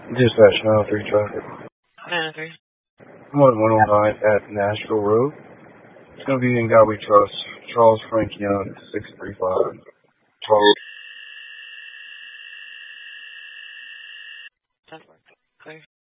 Dispatch 903 traffic. 903. I'm on 109 at Nashville Road. It's going to be in Galway Trust. Charles Frank Young, 635. Charles. Clear.